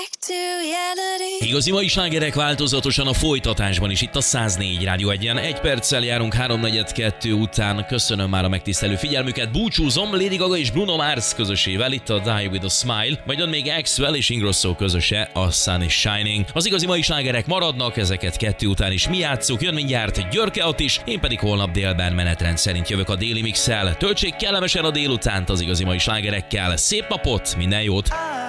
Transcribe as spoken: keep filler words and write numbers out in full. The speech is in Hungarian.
Igazi mai slágerek változatosan a folytatásban is itt a száz négy Rádió egyen. Egy perccel járunk háromnegyed kettő után. Köszönöm már a megtisztelő figyelmüket. Búcsúzom Lady Gaga és Bruno Mars közösével itt a Die With A Smile, majd jön még Axwell és Ingrosso közöse, a Sun Is Shining. Az igazi mai slágerek maradnak, ezeket kettő után is mi játsszuk. Jön mindjárt Györke Attis, én pedig holnap délben menetrend szerint jövök a Déli Mixel. Töltsék kellemesen a délutánt az igazi mai slágerekkel. Szép napot, minden jót!